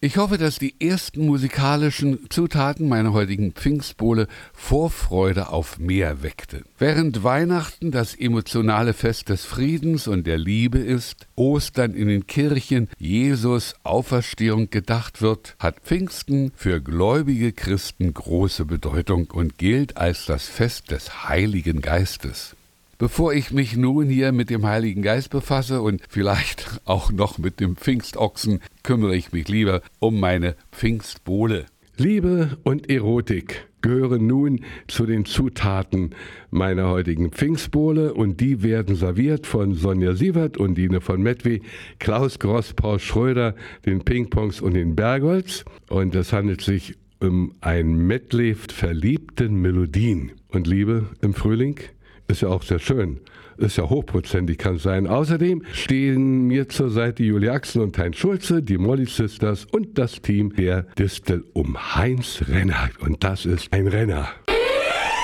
Ich hoffe, dass die ersten musikalischen Zutaten meiner heutigen Pfingstbowle Vorfreude auf mehr weckte. Während Weihnachten das emotionale Fest des Friedens und der Liebe ist, Ostern in den Kirchen Jesus Auferstehung gedacht wird, hat Pfingsten für gläubige Christen große Bedeutung und gilt als das Fest des Heiligen Geistes. Bevor ich mich nun hier mit dem Heiligen Geist befasse und vielleicht auch noch mit dem Pfingstochsen, kümmere ich mich lieber um meine Pfingstbowle. Liebe und Erotik gehören nun zu den Zutaten meiner heutigen Pfingstbowle und die werden serviert von Sonja Sievert, Undine von Mettwy, Klaus Gross, Paul Schröder, den Pingpongs und den Bergholz. Und es handelt sich um ein Medley verliebten Melodien. Und Liebe im Frühling ist ja auch sehr schön. Ist ja hochprozentig, kann sein. Außerdem stehen mir zur Seite Julia Axel und Heinz Schulze, die Molly Sisters und das Team der Distel um Heinz Renner. Und das ist ein Renner.